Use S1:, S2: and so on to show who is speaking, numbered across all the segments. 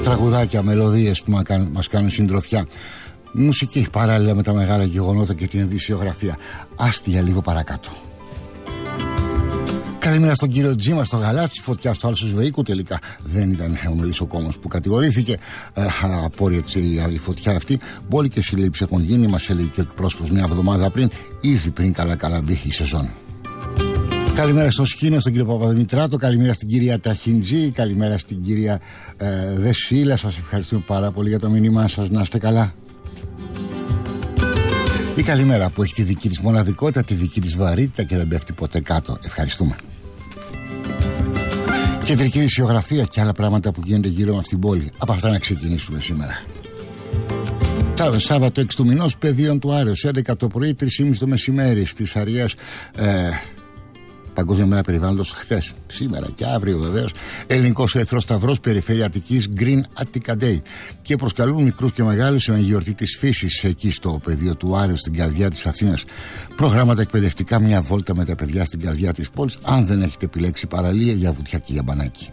S1: Τραγουδάκια, μελωδίες που μας κάνουν συντροφιά. Μουσική παράλληλα με τα μεγάλα γεγονότα και την ειδησιογραφία. Άστια λίγο παρακάτω. Καλημέρα στον κύριο Τζίμα στο Γαλάτσι. Φωτιά στο Άλσος Βεϊκού. Τελικά δεν ήταν ο μελισσοκόμος που κατηγορήθηκε. Απόρριεψε η φωτιά αυτή. Μπόλικες συλλήψεις έχουν γίνει. Μας έλεγε και ο εκπρόσωπος μια εβδομάδα πριν. Ήδη πριν καλά μπει η σεζόν. Καλημέρα στον Σκήνο, στον κύριο Παπαδημητράτο. Καλημέρα στην κυρία Ταχιντζή. Καλημέρα στην κυρία Δεσίλα. Σας ευχαριστούμε πάρα πολύ για το μήνυμά σας. Να είστε καλά. Η καλημέρα που έχει τη δική της μοναδικότητα, τη δική της βαρύτητα και δεν πέφτει ποτέ κάτω. Ευχαριστούμε. Κεντρική ειδησιογραφία και άλλα πράγματα που γίνονται γύρω μας στην πόλη. Από αυτά να ξεκινήσουμε σήμερα. Σάββατο 6 του μηνός, πεδίων του Άρεως, 11 το πρωί, 3:30 το μεσημέρι στις Αρίας. Παγκόσμια Μέρα Περιβάλλοντος χθες, σήμερα και αύριο βεβαίως. Ελληνικός Ερυθρός Σταυρός, Περιφέρεια Αττικής, Green Attica Day. Και προσκαλούν μικρούς και μεγάλους σε μια γιορτή της φύσης εκεί στο πεδίο του Άρεως, στην καρδιά της Αθήνας. Προγράμματα εκπαιδευτικά, μια βόλτα με τα παιδιά στην καρδιά της πόλης. Αν δεν έχετε επιλέξει παραλία, για βουτιά και για μπανάκι.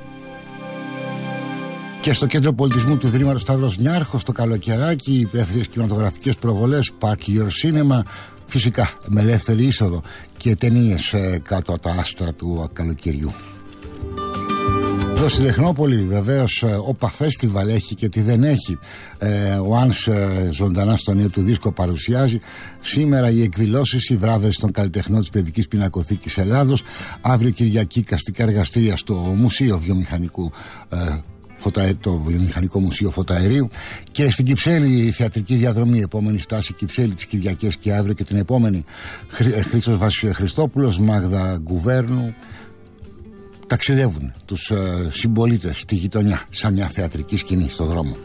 S1: Και στο κέντρο πολιτισμού του Ιδρύματος Σταύρος Νιάρχος, στο Καλοκαιράκι, υπαίθριες κινηματογραφικές προβολές, Park Your Cinema. Φυσικά με ελεύθερη είσοδο και ταινίες κάτω από τα άστρα του καλοκαιριού. Εδώ στη Λεχνόπολη βεβαίως ΟΠΑ Φέστιβαλ έχει και τι δεν έχει. Ο Άνς ζωντανά στο νέο του δίσκο παρουσιάζει. Σήμερα οι εκδηλώσεις, οι βράβες των καλλιτεχνών της Παιδικής Πινακοθήκης Ελλάδος. Αύριο Κυριακή καστικά εργαστήρια στο Μουσείο Βιομηχανικού το Βιομηχανικό Μουσείο Φωταερίου. Και στην Κυψέλη η θεατρική διαδρομή, επόμενη στάση Κυψέλη τις Κυριακές και αύριο και την επόμενη. Χρήστος Χριστόπουλος, Μάγδα Γκουβέρνου ταξιδεύουν τους συμπολίτες στη γειτονιά σαν μια θεατρική σκηνή στο δρόμο.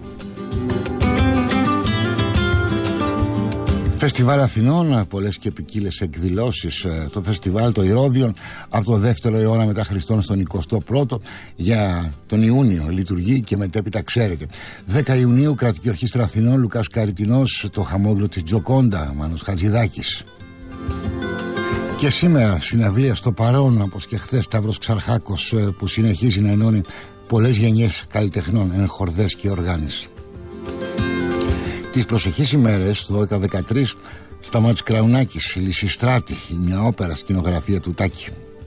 S1: Φεστιβάλ Αθηνών, πολλές και ποικίλες εκδηλώσεις. Το φεστιβάλ το Ηρώδιον από το 2ο αιώνα μετά Χριστόν στον 21ο για τον Ιούνιο λειτουργεί και μετέπειτα ξέρετε. 10 Ιουνίου Κρατική Ορχήστρα Αθηνών, Λουκάς Καριτινός, το χαμόγελο της Τζοκόντα, Μάνος Χατζηδάκης. Και σήμερα συναυλία στο Παρόν, όπως και χθες, Σταύρος Ξαρχάκος, που συνεχίζει να ενώνει πολλές γενιές καλλιτεχνών εν χορδές και οργάνες. Τις προσεχείς ημέρες, το 12-13, Σταμάτης Κραουνάκης, Λυσιστράτη, μια όπερα σκηνογραφία του Τάκη.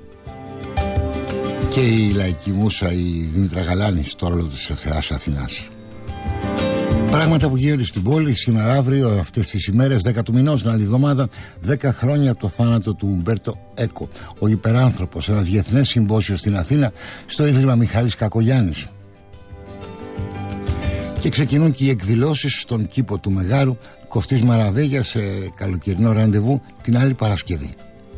S1: Και η λαϊκή μούσα, η Δήμητρα Γαλάνη, στο ρόλο της Θεάς Αθηνάς. Πράγματα που γίνονται στην πόλη σήμερα, αύριο, αυτές τις ημέρες, 10 του μηνός, την άλλη εβδομάδα, 10 χρόνια από το θάνατο του Ουμπέρτο Έκο, ο υπεράνθρωπος, ένα διεθνές συμπόσιο στην Αθήνα, στο Ίδρυμα Μιχάλης Κακογιάννης. Και ξεκινούν και οι εκδηλώσεις στον κήπο του Μεγάρου, Κοφτής Μαραβέγια, σε καλοκαιρινό ραντεβού την άλλη Παρασκευή.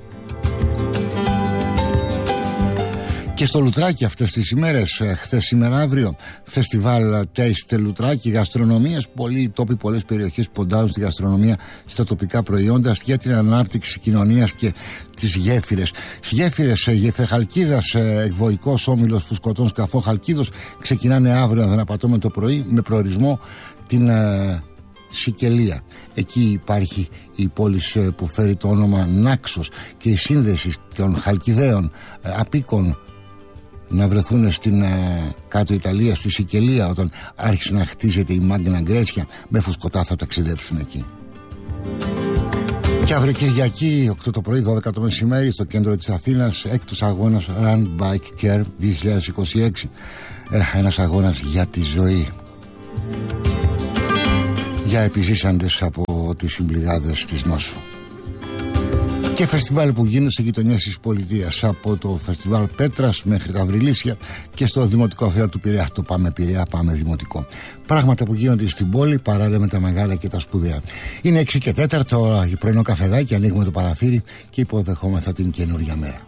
S1: Και στο Λουτράκι αυτές τις ημέρες, χθες, σήμερα, αύριο, φεστιβάλ Taste Λουτράκι, γαστρονομίας. Πολλοί τόποι, πολλές περιοχές ποντάρουν στη γαστρονομία, στα τοπικά προϊόντα, για την ανάπτυξη κοινωνίας και τις γέφυρες. Γέφυρες, Γεφεχαλκίδας, Εκβοϊκός Όμιλος Φουσκωτών Σκαφό Χαλκίδος ξεκινάνε αύριο, αν δεν απατώμε, το πρωί, με προορισμό την Σικελία. Εκεί υπάρχει η πόλη που φέρει το όνομα Νάξος και η σύνδεση των Χαλκιδαίων απίκων να βρεθούν στην κάτω Ιταλία, στη Σικελία, όταν άρχισε να χτίζεται η Μάγνα Γκρέτσια. Με φουσκωτά θα ταξιδέψουν εκεί. Και αύριο Κυριακή, 8 το πρωί, 12 το μεσημέρι, στο κέντρο της Αθήνας, έκτος αγώνας Run Bike Care 2026. Ένας αγώνας για τη ζωή, για επιζήσαντες από τις συμπληγάδες της νόσου. Και φεστιβάλ που γίνονται σε γειτονιές της πολιτείας, από το φεστιβάλ Πέτρας μέχρι τα Βρυλίσια και στο Δημοτικό Θέατρο του Πειραιά. Το Πάμε Πειραιά, Πάμε Δημοτικό. Πράγματα που γίνονται στην πόλη παράλληλα με τα μεγάλα και τα σπουδαία. Είναι 6 και 4 ώρα, η πρωινό καφεδάκι, ανοίγουμε το παραθύρι και υποδεχόμεθα την καινούργια μέρα.